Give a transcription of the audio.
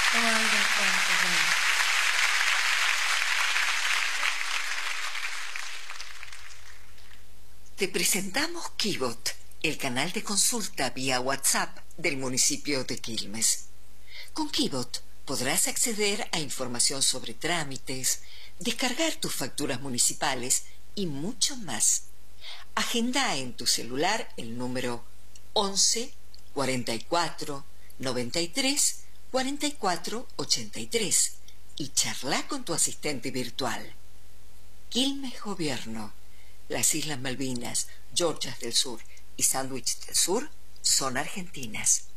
Ay, bastante, bueno. Te presentamos Kibot, el canal de consulta vía WhatsApp del municipio de Quilmes. Con Kibot podrás acceder a información sobre trámites, descargar tus facturas municipales y mucho más. Agenda en tu celular el número 11 44 93 44 83 y charla con tu asistente virtual. Quilmes Gobierno. Las Islas Malvinas, Georgias del Sur y Sandwich del Sur son argentinas.